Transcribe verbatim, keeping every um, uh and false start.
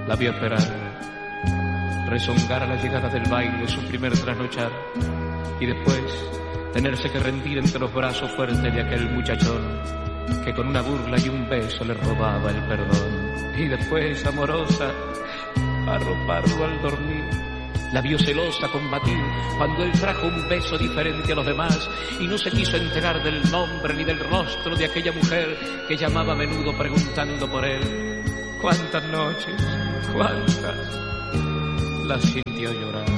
La vio esperar, rezongar a la llegada del baile su primer trasnochar, y después tenerse que rendir entre los brazos fuertes de aquel muchachón que con una burla y un beso le robaba el perdón. Y después, amorosa, arroparlo al dormir. La vio celosa combatir cuando él trajo un beso diferente a los demás y no se quiso enterar del nombre ni del rostro de aquella mujer que llamaba a menudo preguntando por él. Cuántas noches, cuántas, la sintió llorar.